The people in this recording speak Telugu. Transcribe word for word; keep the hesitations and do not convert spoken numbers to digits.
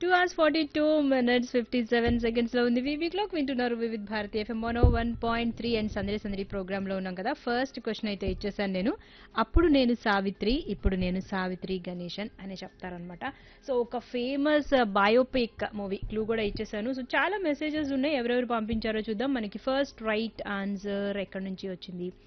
Two hours forty two minutes fifty seven seconds లో ఉంది వివి క్లాక్. వింటున్నారు Vividh Bharati FM mono one point three and సందడి సందడి ప్రోగ్రామ్ లో ఉన్నాం కదా. ఫస్ట్ క్వశ్చన్ అయితే ఇచ్చేసాను నేను. అప్పుడు నేను సావిత్రి, ఇప్పుడు నేను సావిత్రి గణేశన్ అనే చెప్తారనమాట. సో ఒక ఫేమస్ బయోపిక్ మూవీ క్లూ కూడా ఇచ్చేసాను. సో చాలా మెసేజెస్ ఉన్నాయి, ఎవరెవరు పంపించారో చూద్దాం. మనకి ఫస్ట్ రైట్ ఆన్సర్ ఎక్కడి నుంచి వచ్చింది